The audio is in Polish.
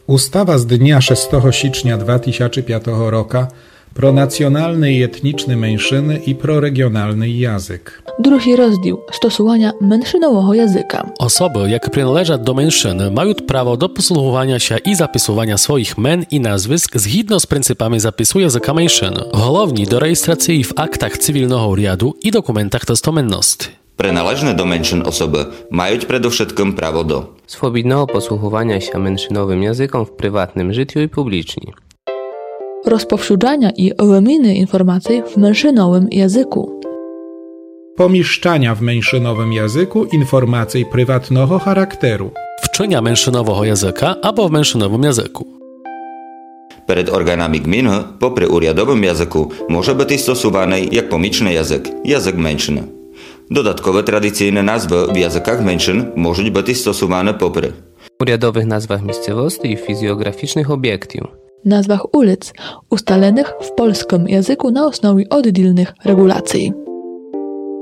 Устава з дня 6 січня 2005 року про національний і етнічні меншини і про регіональний язик. Drugi rozdział stosowania menszynowego języka. Osoby, jakie przynależą do menszyn, mają prawo do posługiwania się i zapisywania swoich men i nazwisk zgodnie z pryncypami zapisu języka menszyn. Головні do rejestracji w aktach cywilnego riadu i dokumentach testamennosti. Приналежні до меншин особи мають предовшитком право до swobodnego posługiwania się menszynowym językiem w prywatnym życiu i publicznie. Rozpowszechniania i wymiany informacji w menszynowym języku. Pomieszczania w menszynowym języku informacji prywatnego charakteru. Wczenia menszynowego języka albo w menszynowym języku. Перед органами гміни, попри урядовим язику, може бути стосуваний як помічний язик – язик меншини. Додаткові традиційні назви в язиках меншин можуть бути стосувані попри Uryadowych nazwach miejscowości i fizjograficznych obiektów. Nazwach ulic ustalonych w polskim języku na osnowie oddzielnych regulacji.